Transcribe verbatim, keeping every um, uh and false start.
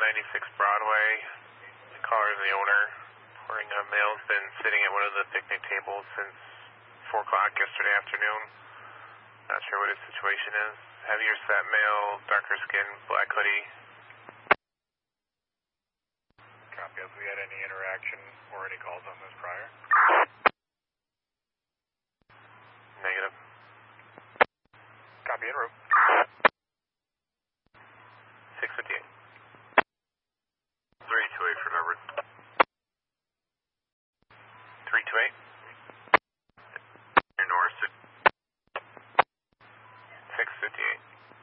ninety-six Broadway. The caller is the owner. Reporting a male's been sitting at one of the picnic tables since four o'clock yesterday afternoon. Not sure what his situation is. Heavier set male, darker skin, black hoodie. Copy. Have we had any interaction or any calls on this prior? Negative. Copy en route. six fifty-eight.